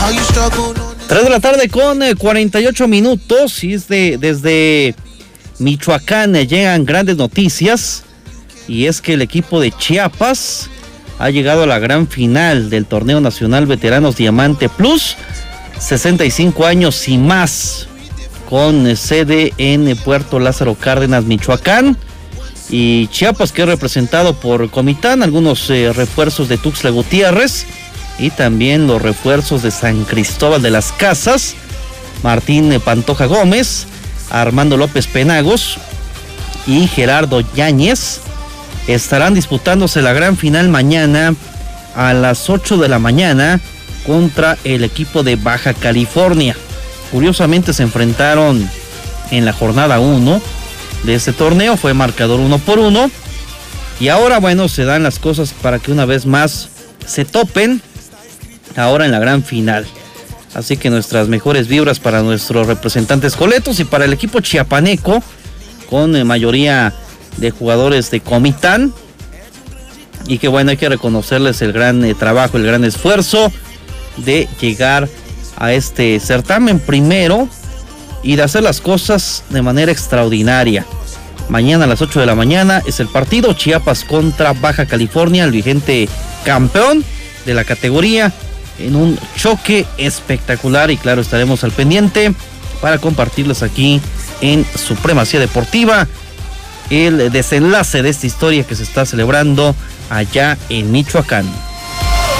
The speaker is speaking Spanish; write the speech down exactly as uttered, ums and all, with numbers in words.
tres de la tarde con cuarenta y ocho minutos y es de, desde Michoacán eh, llegan grandes noticias y es que el equipo de Chiapas ha llegado a la gran final del Torneo Nacional Veteranos Diamante Plus, sesenta y cinco años y más, con sede en Puerto Lázaro Cárdenas, Michoacán. Y Chiapas, que es representado por Comitán, algunos eh, refuerzos de Tuxtla Gutiérrez y también los refuerzos de San Cristóbal de las Casas, Martín Pantoja Gómez, Armando López Penagos y Gerardo Yáñez, estarán disputándose la gran final mañana a las ocho de la mañana contra el equipo de Baja California. Curiosamente se enfrentaron en la jornada uno de este torneo, fue marcador uno por uno y ahora bueno se dan las cosas para que una vez más se topen ahora en la gran final. Así que nuestras mejores vibras para nuestros representantes coletos y para el equipo chiapaneco con eh, mayoría de jugadores de Comitán, y que bueno, hay que reconocerles el gran eh, trabajo, el gran esfuerzo de llegar a este certamen primero y de hacer las cosas de manera extraordinaria. Mañana a las ocho de la mañana es el partido Chiapas contra Baja California, el vigente campeón de la categoría, en un choque espectacular, y claro, estaremos al pendiente para compartirles aquí en Supremacía Deportiva el desenlace de esta historia que se está celebrando allá en Michoacán.